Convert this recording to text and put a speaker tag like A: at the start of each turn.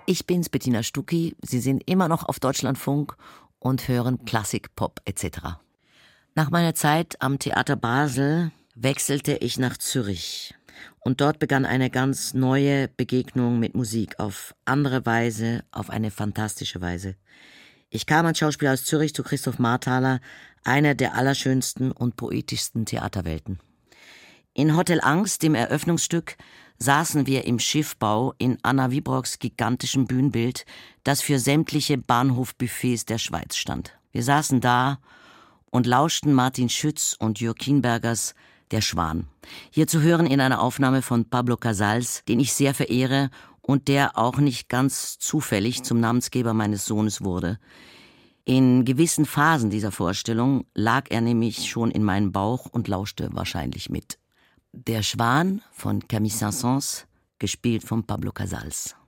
A: Ich bin's, Bettina Stucki. Sie sind immer noch auf Deutschlandfunk und hören Klassik, Pop etc. Nach meiner Zeit am Theater Basel wechselte ich nach Zürich. Und dort begann eine ganz neue Begegnung mit Musik. Auf andere Weise, auf eine fantastische Weise. Ich kam als Schauspieler aus Zürich zu Christoph Marthaler, einer der allerschönsten und poetischsten Theaterwelten. In Hotel Angst, dem Eröffnungsstück, saßen wir im Schiffbau in Anna Wibrocks gigantischem Bühnenbild, das für sämtliche Bahnhofbuffets der Schweiz stand. Wir saßen da und lauschten Martin Schütz und Jürg Kienbergers Der Schwan. Hier zu hören in einer Aufnahme von Pablo Casals, den ich sehr verehre und der auch nicht ganz zufällig zum Namensgeber meines Sohnes wurde. In gewissen Phasen dieser Vorstellung lag er nämlich schon in meinem Bauch und lauschte wahrscheinlich mit. Der Schwan von Camille Saint-Saëns, gespielt von Pablo Casals.